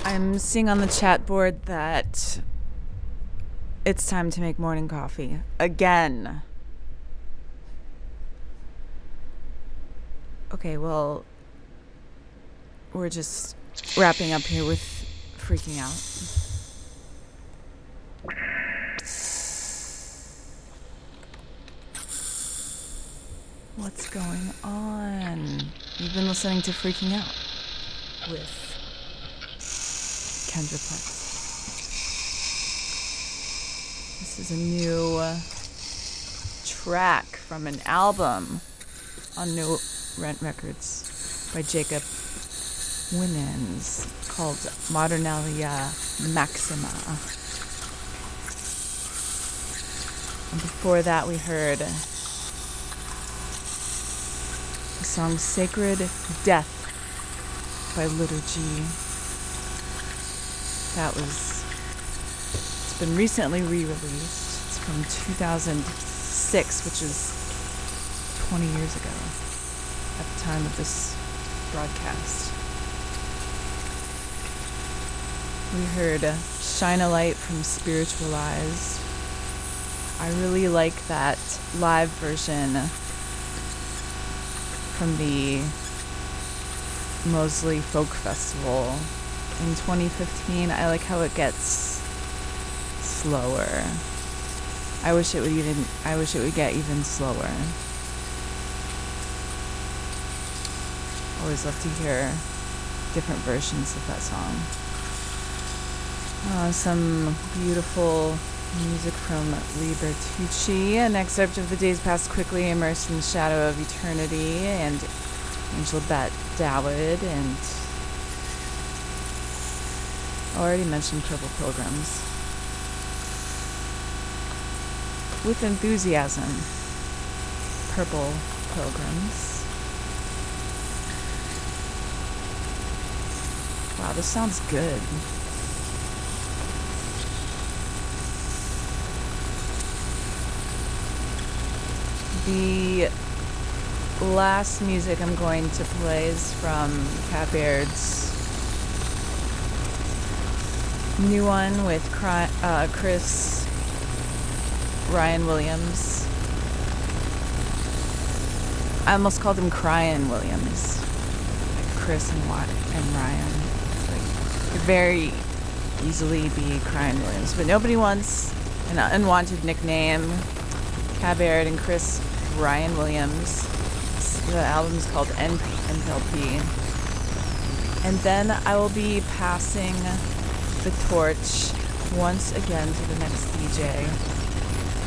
I'm seeing on the chat board that it's time to make morning coffee. Again. Okay, well, we're just wrapping up here with freaking out. What's going on? You've been listening to Freaking Out with Kendra Plex. This is a new track from an album on New Rent Records by Jacob Winans called Modernalia Maxima. And before that we heard the song Sacred Death by Liturgy. It's been recently re-released. It's from 2006, which is 20 years ago at the time of this broadcast. We heard Shine a Light from Spiritualized. I really like that live version from the Mosley Folk Festival in 2015. I like how it gets slower. I wish it would get even slower. Always love to hear different versions of that song. Some beautiful music from Lee Bertucci. An excerpt of The Days Pass Quickly, Immersed in the Shadow of Eternity, and Angel Bat Dawid, and I already mentioned Purple Pilgrims. With Enthusiasm, Purple Pilgrims. Wow, this sounds good. The last music I'm going to play is from Cat Baird's new one with Chris Ryan Williams. I almost called him Cryan Williams. Like Chris and Ryan. It's like, could very easily be Cryan Williams, but nobody wants an unwanted nickname. Cat Baird and Chris Ryan Williams. The album's called NPLP. And then I will be passing the torch once again to the next DJ.